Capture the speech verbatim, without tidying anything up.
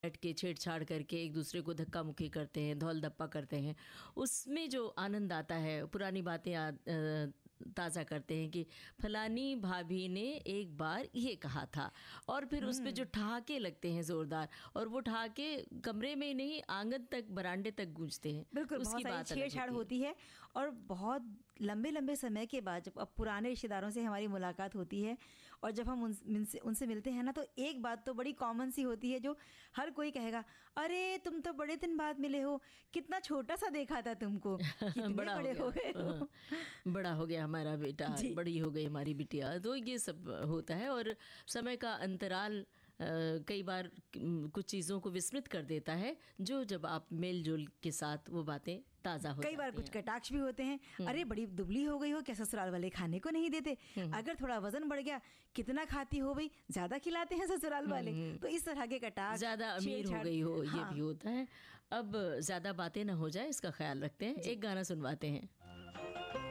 बैठ के छेड़छाड़ करके एक दूसरे को धक्का मुक्की करते हैं, धौल धप्पा करते हैं, उसमें जो आनंद आता है, पुरानी बातें आ, आ, ताज़ा करते हैं कि फलानी भाभी ने एक बार ये कहा था, और फिर उस पे जो ठहाके लगते हैं ज़ोरदार, और वो ठहाके कमरे में नहीं आंगन तक, बरांडे तक गूंजते हैं। बिल्कुल, बहुत सारी छेड़छाड़ होती है। और बहुत लंबे लंबे समय के बाद जब अब पुराने रिश्तेदारों से हमारी मुलाकात होती है और जब हम उनसे उनसे मिलते हैं ना, तो एक बात तो बड़ी कॉमन सी होती है जो हर कोई कहेगा, अरे तुम तो बड़े दिन बाद मिले हो, कितना छोटा सा देखा था तुमको, कितने बड़ा बड़े हो हो गया, गए हो। बड़ा हो गया हमारा बेटा, बड़ी हो गई हमारी बिटिया। तो ये सब होता है, और समय का अंतराल अ, कई बार कुछ चीज़ों को विस्मृत कर देता है, जो जब आप मेल जोल के साथ वो बातें ताज़ा हो कई बार जाती कुछ हैं। कटाक्ष भी होते हैं, अरे बड़ी दुबली हो गई हो, क्या ससुराल वाले खाने को नहीं देते, अगर थोड़ा वजन बढ़ गया, कितना खाती हो भाई, ज्यादा खिलाते हैं ससुराल वाले। तो इस तरह के कटाक्ष, ज़्यादा अमीर हो छेड़छाड़, गई हो, ये हाँ। भी होता है। अब ज़्यादा बातें ना हो जाए, इसका ख्याल रखते हैं। एक गाना सुनवाते हैं।